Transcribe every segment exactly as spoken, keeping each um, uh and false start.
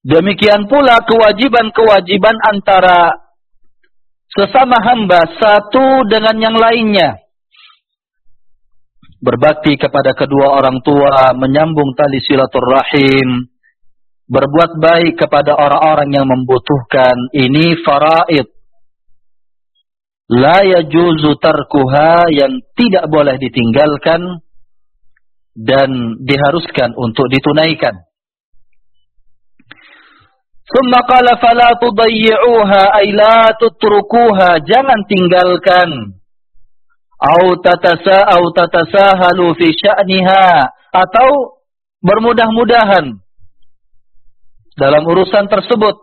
Demikian pula kewajiban-kewajiban antara sesama hamba satu dengan yang lainnya. Berbakti kepada kedua orang tua, menyambung tali silaturrahim, berbuat baik kepada orang-orang yang membutuhkan. Ini faraid. La yajuzu tarkuha, yang tidak boleh ditinggalkan dan diharuskan untuk ditunaikan. Summa qala fala tudayyi'uha ay la tutrukuha, jangan tinggalkan. Au tatasa au tatasahalu fi sya'niha, atau bermudah-mudahan dalam urusan tersebut.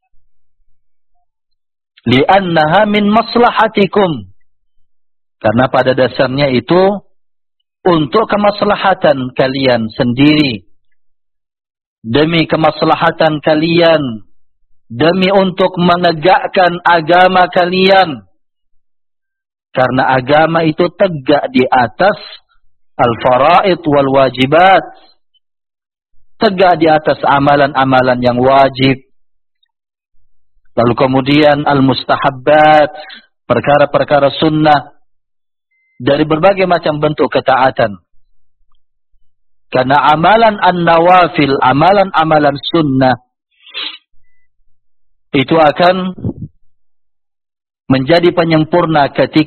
Li'annaha min maslahatikum, karena pada dasarnya itu untuk kemaslahatan kalian sendiri, demi kemaslahatan kalian, demi untuk menegakkan agama kalian, karena agama itu tegak di atas al-faraid wal wajibat, tegak di atas amalan-amalan yang wajib. Lalu kemudian al-mustahabbat, perkara-perkara sunnah, dari berbagai macam bentuk ketaatan. Karena amalan an-nawafil, amalan-amalan sunnah, itu akan menjadi penyempurna ketika